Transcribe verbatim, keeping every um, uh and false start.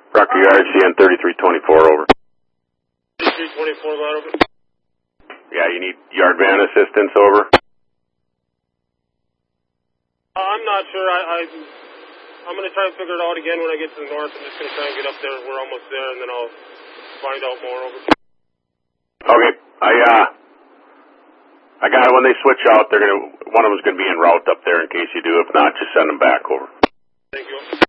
Rocky R C N thirty-three twenty-four, over. thirty-three twenty-four, got over. Yeah, you need yard van assistance, over. Uh, I'm not sure. I, I, I'm going to try and figure it out again when I get to the north. I'm just going to try and get up there. We're almost there, and then I'll find out more, over. Okay, I, uh, I got it. When they switch out, they're going to, one of them's going to be en route up there in case you do. If not, just send them back, over. Thank you.